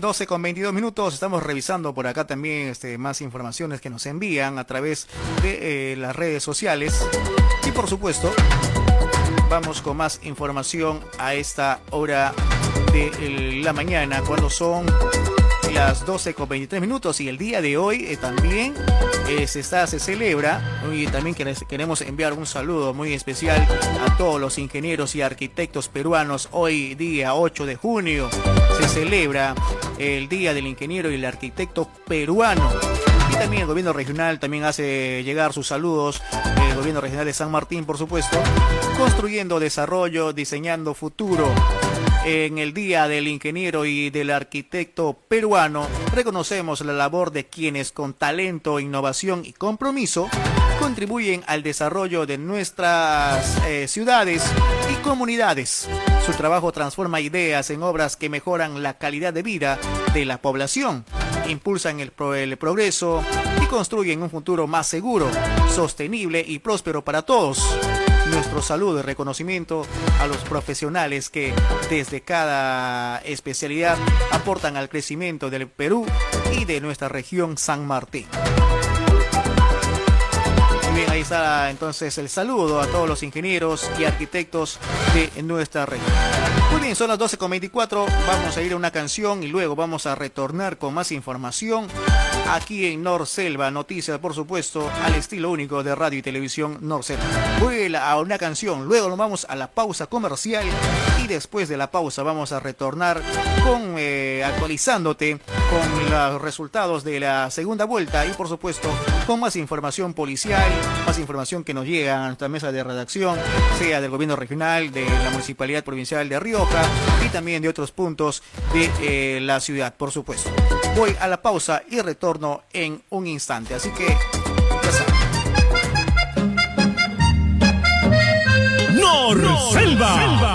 12:22. Estamos revisando por acá también más informaciones que nos envían a través de las redes sociales. Y por supuesto, vamos con más información a esta hora de la mañana, cuando son las 12:23. Y el día de hoy también se celebra, y también queremos enviar un saludo muy especial a todos los ingenieros y arquitectos peruanos. Hoy día 8 de junio se celebra el Día del Ingeniero y el Arquitecto Peruano. Y también el gobierno regional también hace llegar sus saludos, el gobierno regional de San Martín, por supuesto, construyendo desarrollo, diseñando futuro. En el Día del Ingeniero y del Arquitecto Peruano, reconocemos la labor de quienes con talento, innovación y compromiso contribuyen al desarrollo de nuestras ciudades y comunidades. Su trabajo transforma ideas en obras que mejoran la calidad de vida de la población, impulsan el progreso y construyen un futuro más seguro, sostenible y próspero para todos. Nuestro saludo y reconocimiento a los profesionales que desde cada especialidad aportan al crecimiento del Perú y de nuestra región San Martín. Muy bien, ahí está entonces el saludo a todos los ingenieros y arquitectos de nuestra región. Muy bien, son las 12:24. Vamos a ir a una canción y luego vamos a retornar con más información aquí en Norselva Noticias, por supuesto, al estilo único de radio y televisión Norselva. Voy a una canción, luego nos vamos a la pausa comercial y después de la pausa vamos a retornar con actualizándote con los resultados de la segunda vuelta y por supuesto con más información policial, más información que nos llega a nuestra mesa de redacción, sea del gobierno regional, de la municipalidad provincial de Rioja y también de otros puntos de la ciudad, por supuesto. Voy a la pausa y retorno en un instante, así que ya saben. Norselva.